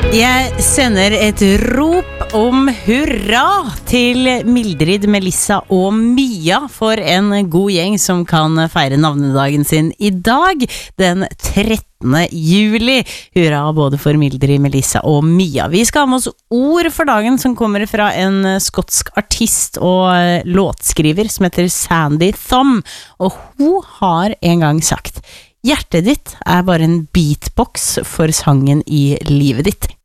Jeg sender et rop om hurra til Mildrid, Melissa og Mia for en god gjeng som kan feire navnedagen sin I dag, den 13. juli. Hurra både for Mildrid, Melissa og Mia. Vi skal ha med oss ord for dagen som kommer fra en skotsk artist og låtskriver som heter Sandy Thom, og hun har en gang sagt: hjertet ditt bare en beatbox for sangen I livet ditt.